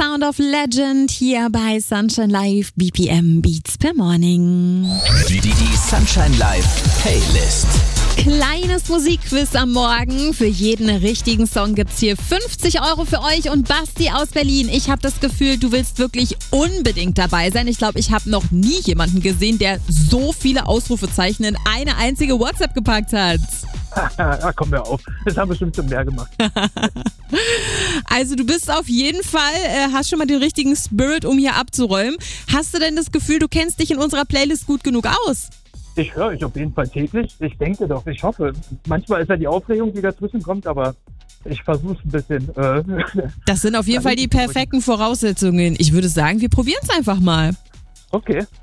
Sound of Legend hier bei Sunshine Live, BPM Beats per Morning. Die Sunshine Live Playlist. Kleines Musikquiz am Morgen. Für jeden richtigen Song gibt's hier 50 € für euch. Und Basti aus Berlin, ich habe das Gefühl, du willst wirklich unbedingt dabei sein. Ich glaube, ich habe noch nie jemanden gesehen, der so viele Ausrufezeichen in eine einzige WhatsApp gepackt hat. Ja, komm mir auf. Das haben wir bestimmt schon mehr gemacht. Also du bist auf jeden Fall, hast schon mal den richtigen Spirit, um hier abzuräumen. Hast du denn das Gefühl, du kennst dich in unserer Playlist gut genug aus? Ich höre euch auf jeden Fall täglich. Ich denke doch, ich hoffe. Manchmal ist ja die Aufregung, die dazwischen kommt, aber ich versuche es ein bisschen. Das sind auf jeden Fall die perfekten Voraussetzungen. Ich würde sagen, wir probieren es einfach mal. Okay.